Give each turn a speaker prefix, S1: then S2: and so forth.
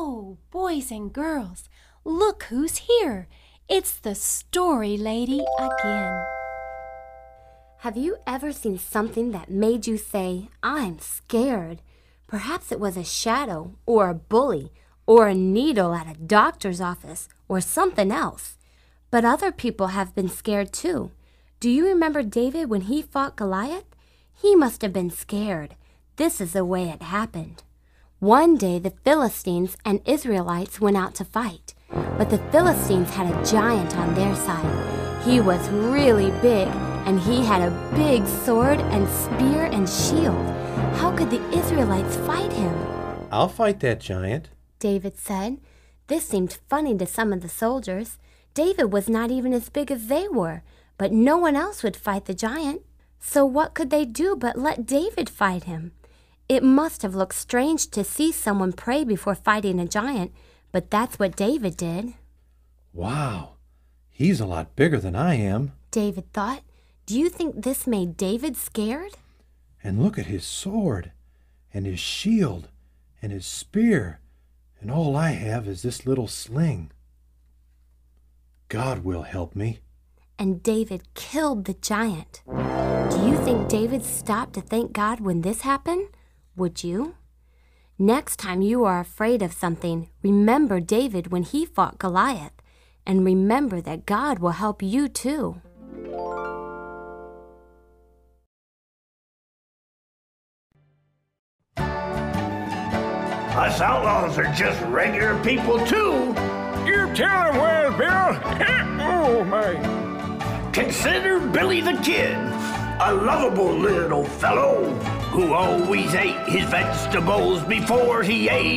S1: Oh, boys and girls, look who's here. It's the Story Lady again.
S2: Have you ever seen something that made you say, "I'm scared"? Perhaps it was a shadow, or a bully, or a needle at a doctor's office, or something else. But other people have been scared too. Do you remember David when he fought Goliath? He must have been scared. This is the way it happened. One day the Philistines and Israelites went out to fight, but the Philistines had a giant on their side. He was really big, and he had a big sword and spear and shield. How could the Israelites fight him?
S3: "I'll fight that giant,"
S2: David said. This seemed funny to some of the soldiers. David was not even as big as they were, but no one else would fight the giant. So what could they do but let David fight him? It must have looked strange to see someone pray before fighting a giant, but that's what David did.
S3: "Wow, he's a lot bigger than I am,"
S2: David thought. Do you think this made David scared?
S3: "And look at his sword, and his shield, and his spear, and all I have is this little sling. God will help me."
S2: And David killed the giant. Do you think David stopped to thank God when this happened? Would you? Next time you are afraid of something, remember David when he fought Goliath, and remember that God will help you too.
S4: Us outlaws are just regular people too.
S5: You tell him well, Bill. Oh, my.
S4: Consider Billy the Kid, a lovable little fellow who always ate his vegetables before he ate